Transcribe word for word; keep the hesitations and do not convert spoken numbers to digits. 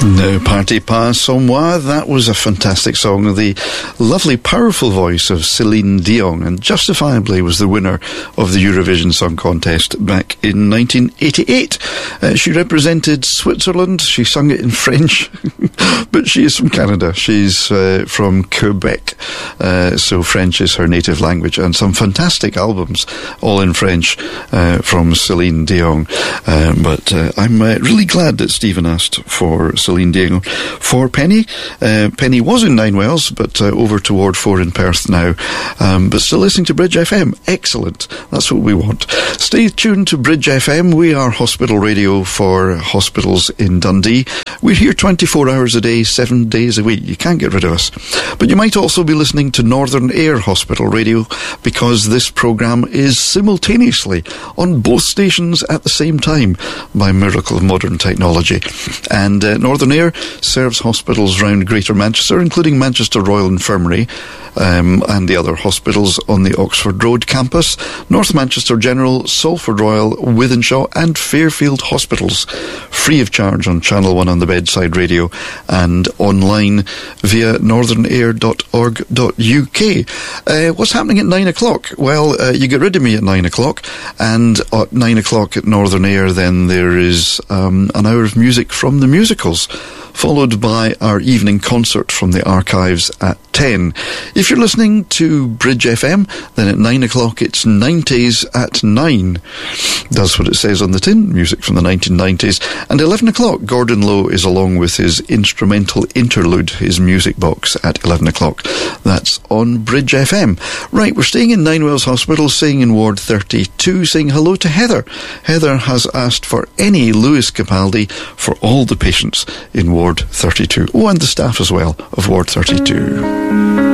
Ne partez pas sans moi. That was a fantastic song. The lovely, powerful voice of Celine Dion, and justifiably was the winner of the Eurovision Song Contest back in nineteen eighty-eight. Uh, she represented Switzerland. She sung it in French, but she is from Canada. She's uh, from Quebec, uh, so French is her native language, and some fantastic albums, all in French, uh, from Celine Dion. Uh, but uh, I'm uh, really glad that Stephen asked for Celine Dion for Penny. Uh, Penny was in Nine Wells, but uh, over to Ward four in Perth now. Um, but still listening to Bridge F M. Excellent. That's what we want. Stay tuned to Bridge F M. We are hospital radio for hospitals in Dundee. We're here twenty-four hours a day, seven days a week. You can't get rid of us. But you might also be listening to Northern Air Hospital Radio, because this programme is simultaneously on both stations at the same time by miracle of modern technology. And uh, Northern Air serves hospitals around Greater Manchester, including Manchester Royal Infirmary, um, and the other hospitals on the Oxford Road campus, North Manchester General, Salford Royal, Wythenshawe and Fairfield hospitals, free of charge on Channel one on the bedside radio and online via northern air dot org dot U K. Uh, what's happening at nine o'clock? Well, uh, you get rid of me at nine o'clock, and at nine o'clock at Northern Air then there is um, an hour of music from the musicals, followed by our evening concert from the archives at ten. If you're listening to Bridge F M, then at nine o'clock it's nineties at nine. That's what it says on the tin, music from the nineteen nineties. And eleven o'clock, Gordon Lowe is along with his instrumental interlude, his music box at eleven o'clock. That's on Bridge F M. Right, we're staying in Nine Wells Hospital, staying in Ward thirty-two, saying hello to Heather. Heather has asked for any Lewis Capaldi for all the patients in Ward thirty-two. Oh, and the staff as well of Ward thirty-two.